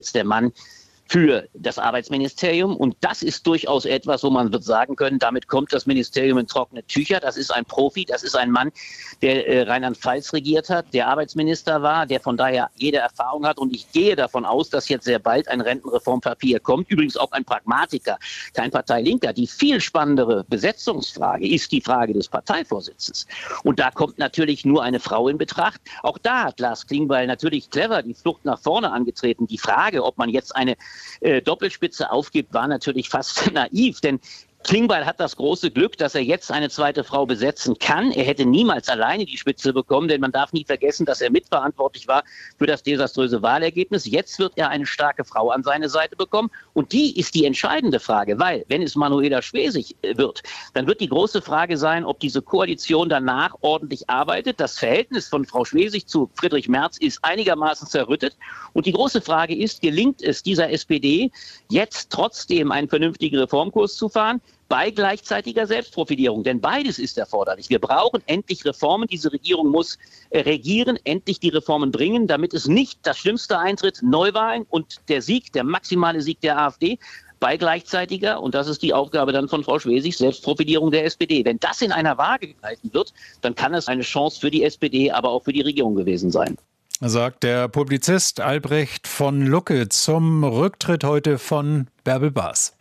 der Mann für das Arbeitsministerium. Und das ist durchaus etwas, wo man wird sagen können, damit kommt das Ministerium in trockene Tücher. Das ist ein Profi, das ist ein Mann, der Rheinland-Pfalz regiert hat, der Arbeitsminister war, der von daher jede Erfahrung hat. Und ich gehe davon aus, dass jetzt sehr bald ein Rentenreformpapier kommt. Übrigens auch ein Pragmatiker, kein Parteilinker. Die viel spannendere Besetzungsfrage ist die Frage des Parteivorsitzes. Und da kommt natürlich nur eine Frau in Betracht. Auch da hat Lars Klingbeil natürlich clever die Flucht nach vorne angetreten. Die Frage, ob man jetzt eine Doppelspitze aufgibt, war natürlich fast naiv, denn Klingbeil hat das große Glück, dass er jetzt eine zweite Frau besetzen kann. Er hätte niemals alleine die Spitze bekommen, denn man darf nie vergessen, dass er mitverantwortlich war für das desaströse Wahlergebnis. Jetzt wird er eine starke Frau an seine Seite bekommen. Und die ist die entscheidende Frage, weil wenn es Manuela Schwesig wird, dann wird die große Frage sein, ob diese Koalition danach ordentlich arbeitet. Das Verhältnis von Frau Schwesig zu Friedrich Merz ist einigermaßen zerrüttet. Und die große Frage ist, gelingt es dieser SPD jetzt trotzdem einen vernünftigen Reformkurs zu fahren? Bei gleichzeitiger Selbstprofilierung. Denn beides ist erforderlich. Wir brauchen endlich Reformen. Diese Regierung muss regieren, endlich die Reformen bringen, damit es nicht das Schlimmste eintritt, Neuwahlen und der Sieg, der maximale Sieg der AfD, bei gleichzeitiger, und das ist die Aufgabe dann von Frau Schwesig, Selbstprofilierung der SPD. Wenn das in einer Waage gehalten wird, dann kann es eine Chance für die SPD, aber auch für die Regierung gewesen sein. Sagt der Publizist Albrecht von Lucke zum Rücktritt heute von Bärbel Baas.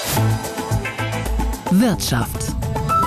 Wirtschaft.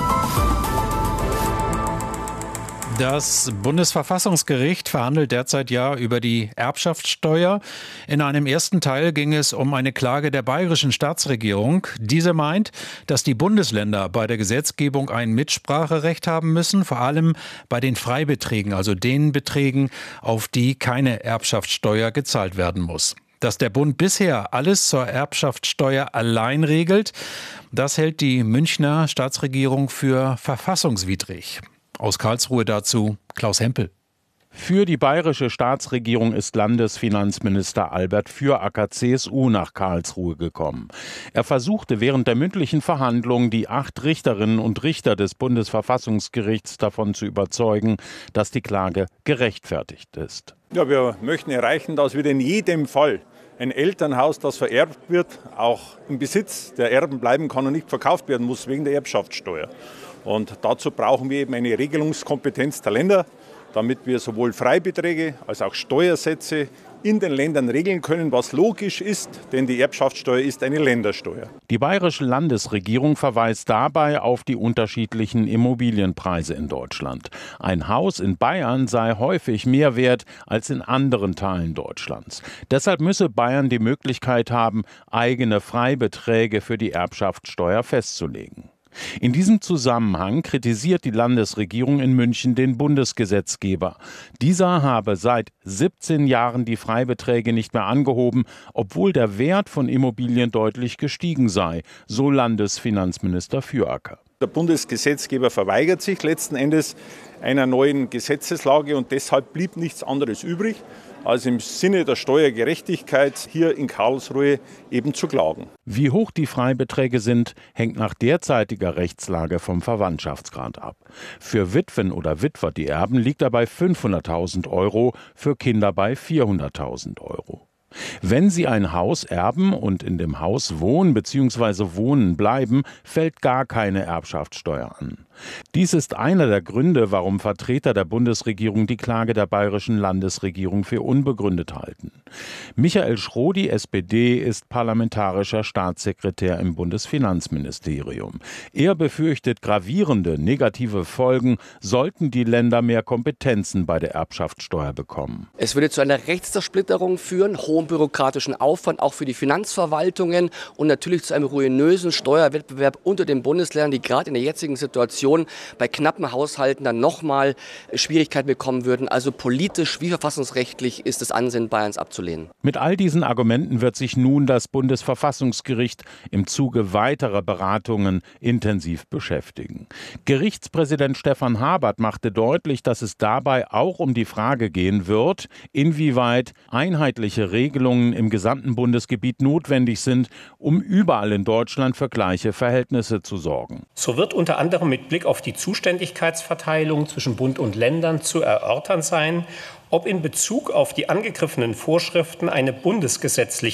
Das Bundesverfassungsgericht verhandelt derzeit ja über die Erbschaftssteuer. In einem ersten Teil ging es um eine Klage der bayerischen Staatsregierung. Diese meint, dass die Bundesländer bei der Gesetzgebung ein Mitspracherecht haben müssen, vor allem bei den Freibeträgen, also den Beträgen, auf die keine Erbschaftssteuer gezahlt werden muss. Dass der Bund bisher alles zur Erbschaftssteuer allein regelt, das hält die Münchner Staatsregierung für verfassungswidrig. Aus Karlsruhe dazu Klaus Hempel. Für die bayerische Staatsregierung ist Landesfinanzminister Albert Füracker, CSU, nach Karlsruhe gekommen. Er versuchte während der mündlichen Verhandlungen die 8 Richterinnen und Richter des Bundesverfassungsgerichts davon zu überzeugen, dass die Klage gerechtfertigt ist. Ja, wir möchten erreichen, dass wieder in jedem Fall ein Elternhaus, das vererbt wird, auch im Besitz der Erben bleiben kann und nicht verkauft werden muss wegen der Erbschaftssteuer. Und dazu brauchen wir eben eine Regelungskompetenz der Länder, damit wir sowohl Freibeträge als auch Steuersätze in den Ländern regeln können, was logisch ist, denn die Erbschaftssteuer ist eine Ländersteuer. Die bayerische Landesregierung verweist dabei auf die unterschiedlichen Immobilienpreise in Deutschland. Ein Haus in Bayern sei häufig mehr wert als in anderen Teilen Deutschlands. Deshalb müsse Bayern die Möglichkeit haben, eigene Freibeträge für die Erbschaftssteuer festzulegen. In diesem Zusammenhang kritisiert die Landesregierung in München den Bundesgesetzgeber. Dieser habe seit 17 Jahren die Freibeträge nicht mehr angehoben, obwohl der Wert von Immobilien deutlich gestiegen sei, so Landesfinanzminister Füracker. Der Bundesgesetzgeber verweigert sich letzten Endes einer neuen Gesetzeslage und deshalb blieb nichts anderes übrig, als im Sinne der Steuergerechtigkeit hier in Karlsruhe eben zu klagen. Wie hoch die Freibeträge sind, hängt nach derzeitiger Rechtslage vom Verwandtschaftsgrad ab. Für Witwen oder Witwer, die erben, liegt er bei 500.000 €, für Kinder bei 400.000 €. Wenn Sie ein Haus erben und in dem Haus wohnen bzw. wohnen bleiben, fällt gar keine Erbschaftssteuer an. Dies ist einer der Gründe, warum Vertreter der Bundesregierung die Klage der bayerischen Landesregierung für unbegründet halten. Michael Schrodi, SPD, ist parlamentarischer Staatssekretär im Bundesfinanzministerium. Er befürchtet gravierende negative Folgen, sollten die Länder mehr Kompetenzen bei der Erbschaftssteuer bekommen. Es würde zu einer Rechtszersplitterung führen, hohem bürokratischen Aufwand auch für die Finanzverwaltungen und natürlich zu einem ruinösen Steuerwettbewerb unter den Bundesländern, die gerade in der jetzigen Situation bei knappen Haushalten dann nochmal Schwierigkeiten bekommen würden. Also politisch wie verfassungsrechtlich ist das Ansinnen Bayerns abzulehnen. Mit all diesen Argumenten wird sich nun das Bundesverfassungsgericht im Zuge weiterer Beratungen intensiv beschäftigen. Gerichtspräsident Stefan Habert machte deutlich, dass es dabei auch um die Frage gehen wird, inwieweit einheitliche Regelungen im gesamten Bundesgebiet notwendig sind, um überall in Deutschland für gleiche Verhältnisse zu sorgen. So wird unter anderem mit Blick auf die Zuständigkeitsverteilung zwischen Bund und Ländern zu erörtern sein, ob in Bezug auf die angegriffenen Vorschriften eine bundesgesetzliche